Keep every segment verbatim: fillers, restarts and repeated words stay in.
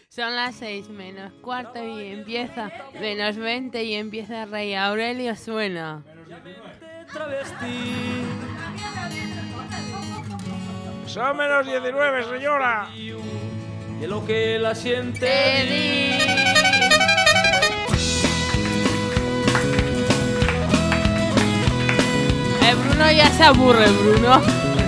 Son las seis menos cuarto y empieza menos veinte y empieza Rey Aurelio suena. Son menos diecinueve, señora. Y lo que la siente. Te Eh, Bruno ya se aburre, Bruno.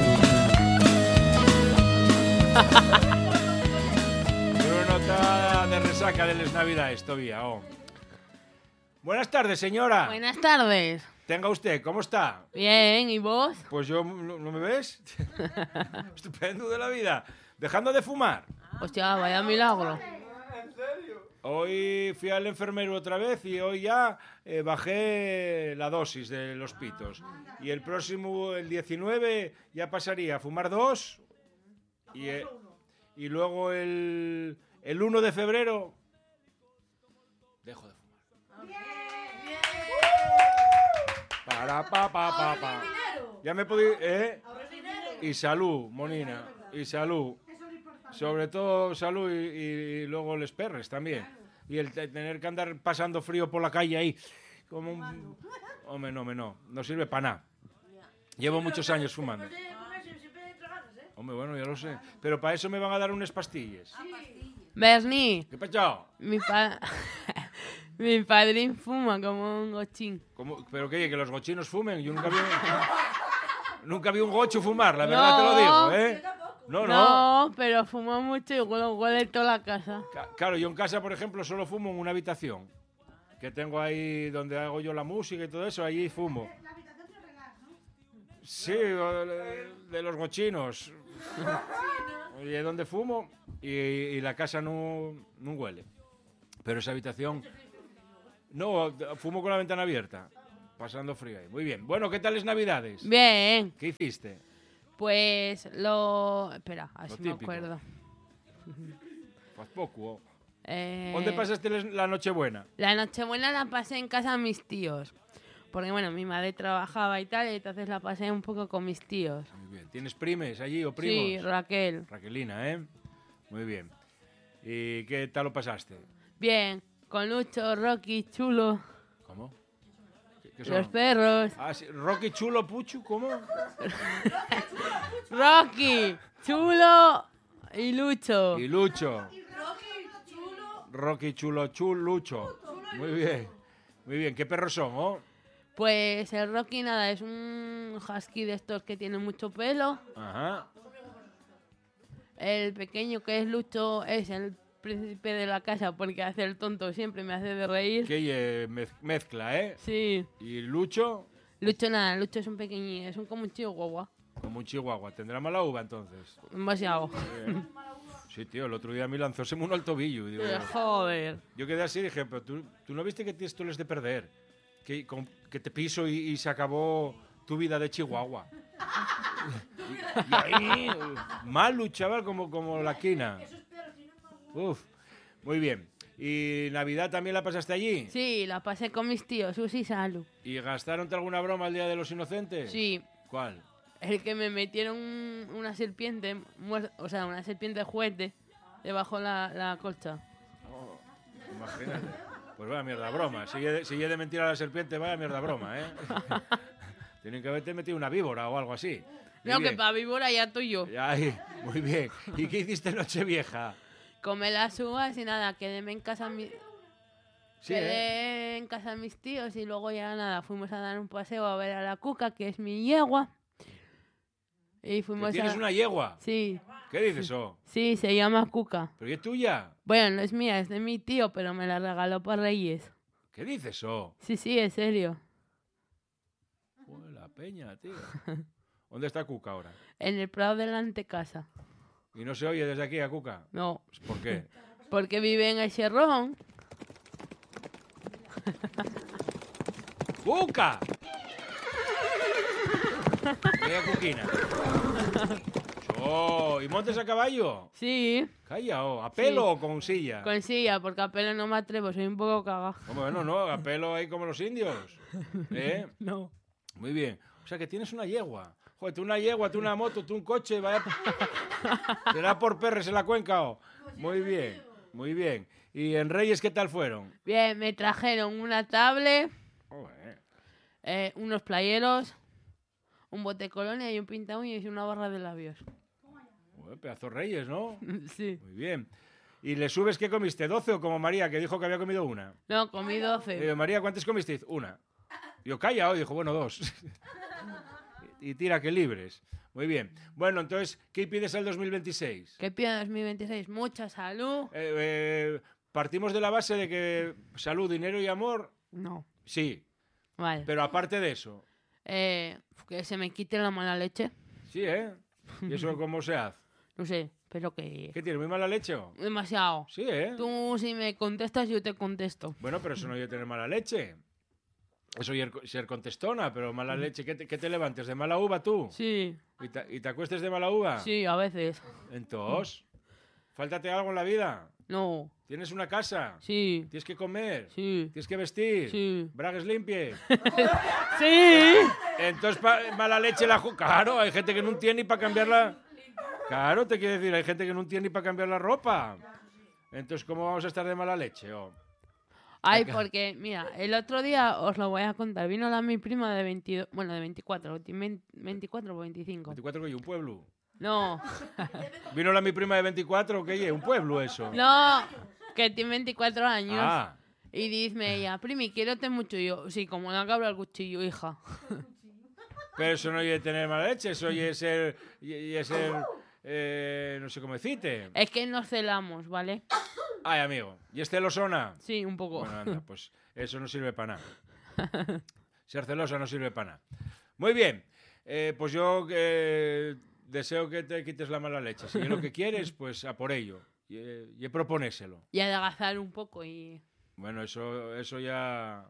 Bruno está de resaca de las navidades todavía. Oh. Buenas tardes, señora. Buenas tardes. Tenga usted, ¿cómo está? Bien, ¿y vos? Pues yo, ¿no, no me ves? Estupendo de la vida. Dejando de fumar. Hostia, vaya milagro. Hoy fui al enfermero otra vez y hoy ya eh, bajé la dosis de los pitos. Y el próximo, el diecinueve, ya pasaría a fumar dos. Y, eh, y luego el, el uno de febrero dejo de fumar. Para, pa, pa, pa, pa. Ya me he podido... ¿eh? Y salud, monina. Y salud. Sobre todo salud y, y luego les perres también. Y el te- tener que andar pasando frío por la calle ahí. Como un... Hombre, no, hombre, no. No sirve para nada. Llevo muchos años fumando. Hombre, bueno, ya lo sé. Pero para eso me van a dar unas pastillas. Bernie, ¿Qué pachao? mi, pa... mi padrín fuma como un gochín. ¿Cómo? ¿Pero qué? ¿Que los gochinos fumen? Yo nunca vi... nunca vi un gocho fumar, la verdad No. te lo digo, ¿eh? No, no. No, pero fuma mucho y huele, huele toda la casa. Ca- Claro, yo en casa, por ejemplo, solo fumo en una habitación. Que tengo ahí donde hago yo la música y todo eso, allí fumo. Sí, o de, de los gochinos. Y es donde fumo y, y la casa no, no huele. Pero esa habitación... No, fumo con la ventana abierta, pasando frío ahí. Muy bien. Bueno, ¿qué tal es Navidades? Bien, ¿Qué hiciste? pues lo... Espera, a ver Lo si me típico. acuerdo. Pues poco. Eh, ¿Dónde pasaste les- la Nochebuena? La Nochebuena la pasé en casa de mis tíos. Porque, bueno, mi madre trabajaba y tal, y entonces la pasé un poco con mis tíos. Muy bien. ¿Tienes primes allí o primos? Sí, Raquel. Raquelina, ¿eh? Muy bien. ¿Y qué tal lo pasaste? Bien, con Lucho, Rocky, Chulo, ¿Cómo? ¿Qué, qué los son? perros. Ah, sí. Rocky Chulo Puchu, ¿cómo? Rocky, Chulo y Lucho. Y Lucho. Rocky Chulo Chul Lucho. Muy bien. Muy bien. ¿Qué perros son, oh? Pues el Rocky, nada, es un husky de estos que tiene mucho pelo. Ajá. El pequeño que es Lucho es el príncipe de la casa porque hace el tonto, siempre me hace de reír. Que eh, mez- mezcla, ¿eh? Sí. Y Lucho, Lucho nada, Lucho es un pequeñín, es un como un chihuahua. como un chihuahua. ¿Tendrá mala uva entonces? Demasiado. Sí, tío, el otro día me lanzóseme uno al tobillo. Y digo, Eh, Joder. yo quedé así y dije, pero tú, tú no viste que tienes tú les de perder. Que, con- que te piso y, y se acabó tu vida de chihuahua. y, y ahí, malo, chaval, como, como la quina. Uf, muy bien. ¿Y Navidad también la pasaste allí? Sí, la pasé con mis tíos, Susi y Salu. ¿Y gastaronte alguna broma el Día de los Inocentes? Sí, ¿Cuál? el que me metieron un- una serpiente, muer- o sea, una serpiente de juguete debajo de la, la colcha. Oh, imagínate. Pues vaya mierda broma. Si he de, si he de mentir a la serpiente, vaya mierda broma, ¿eh? Tienen que haberte metido una víbora o algo así. Muy No, que bien. para víbora ya tuyo. Ay, muy bien. ¿Y qué hiciste Nochevieja? Come las uvas y nada, quedéme en casa mi... Sí, Quedé ¿eh? en casa de mis tíos y luego ya nada, fuimos a dar un paseo a ver a la Cuca, que es mi yegua. Y ¿Que fuimos ¿Tienes a... una yegua? Sí, ¿Qué dices, oh? sí, se llama Cuca. ¿Pero y es tuya? Bueno, no es mía, es de mi tío, pero me la regaló para Reyes. ¿Qué dices, oh? Sí, sí, en serio. Joder, la peña, tío. ¿Dónde está Cuca ahora? En el Prado de la antecasa. ¿Y no se oye desde aquí a Cuca? No, ¿Por qué? porque vive en el Cherrón. ¡Cuca! Mira, Cuquina. Oh, ¿y montes a caballo? Sí, Calla, oh. ¿A pelo Sí. o con silla? con silla, porque a pelo no me atrevo, soy un poco caga. Bueno, no, a pelo ahí como los indios. ¿Eh? No. Muy bien. O sea que tienes una yegua. Joder, tú una yegua, tú una moto, tú un coche, vaya... Será por perres en la cuenca, oh. Muy bien. Muy bien. ¿Y en Reyes qué tal fueron? Bien, me trajeron una tablet, Joder. eh, unos playeros, un bote de colonia y un pinta uñas y una barra de labios. Joder, pedazo Reyes, ¿no? Sí. Muy bien. ¿Y le subes qué comiste? ¿doce o como María, que dijo que había comido una? No, comí doce. Digo, María, ¿cuántas comiste? Una. Yo, calla, hoy dijo, bueno, dos. y, y tira que libres. Muy bien. Bueno, entonces, ¿qué pides al dos mil veintiséis? ¿Qué pido en dos mil veintiséis? Mucha salud. Eh, eh, partimos de la base de que salud, dinero y amor, No. sí. Vale. Pero aparte de eso, Eh, que se me quite la mala leche. sí, ¿eh? ¿Y eso cómo se hace? No sé, pero que... ¿Qué tiene? ¿Muy mala leche o? Demasiado. Sí, ¿eh? Tú si me contestas, yo te contesto. Bueno, pero eso no es tener mala leche. Eso es ser contestona, pero mala leche. ¿Qué te, qué te levantes? ¿De mala uva tú? Sí, ¿Y te, y te acuestes de mala uva? sí, a veces. Entonces, ¿fáltate algo en la vida? No, ¿Tienes una casa? sí, ¿Tienes que comer? sí, ¿Tienes que vestir? sí. ¿Bragues limpies? ¡Sí! Entonces, pa- mala leche la... ju- Claro, hay gente que no tiene ni para cambiar la... Claro, te quiero decir, hay gente que no tiene ni para cambiar la ropa. Entonces, ¿cómo vamos a estar de mala leche? Oh. Ay, porque, mira, el otro día os lo voy a contar. Vino la mi prima de veintidós, bueno, de veinticuatro, veinticuatro o veinticinco. ¿veinticuatro qué? ¿Un pueblo? No, ¿Vino la mi prima de veinticuatro? ¿Qué? ¿Un pueblo eso? no, que tiene veinticuatro años. Ah, Y dice ella, primi, quiérote mucho. Y yo, sí, como la cabra al cuchillo, hija. pero eso no es tener mala leche, eso es ser... Y, y es ser eh, no sé cómo decirte. Es que nos celamos, ¿vale? Ay, amigo. ¿Y es celosona? Sí, un poco. Bueno, anda, pues eso no sirve para nada. Ser celosa no sirve para nada. Muy bien. Eh, pues yo eh, deseo que te quites la mala leche. Si es lo que quieres, pues a por ello. Y, eh, y proponéselo. Y adelgazar un poco y... Bueno, eso, eso ya...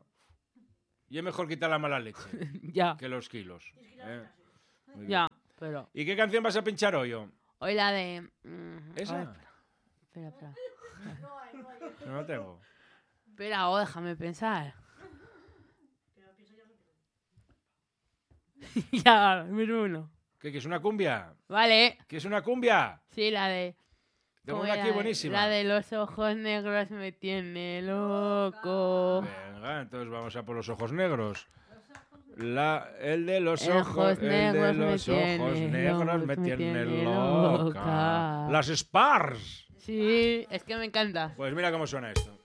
Y es mejor quitar la mala leche ya, que los kilos. ¿eh? Muy bien. ya, pero... ¿Y qué canción vas a pinchar hoy? oh? Hoy la de... mm, a ¿Esa? ver, espera, espera. No la tengo. Espera, oh, déjame pensar. ya, miro uno. ¿Qué, que es una cumbia? Vale, ¿Qué es una cumbia? sí, la de... Tengo ¿cómo una era? aquí buenísima. La de los ojos negros me tiene loco. Venga, entonces vamos a por los ojos negros. La, el de los Ojos ojos, el de negros me los ojos tiene negros loca, me me tiene tiene loca. loca. Las Spars. Sí, es que me encanta. Pues mira cómo suena esto.